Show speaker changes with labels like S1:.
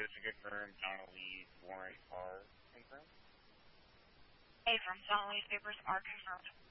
S1: Just to confirm, Donna Lee's warrant are confirmed?
S2: Affirm. Donna Lee's papers are confirmed.